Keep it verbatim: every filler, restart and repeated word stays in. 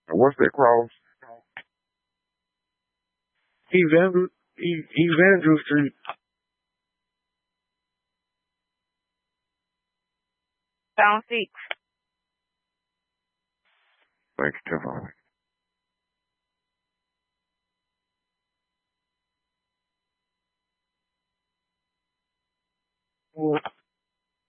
What's that cross? Evangel, E- Evangel Street. Pound six. Thank you, Tiffany.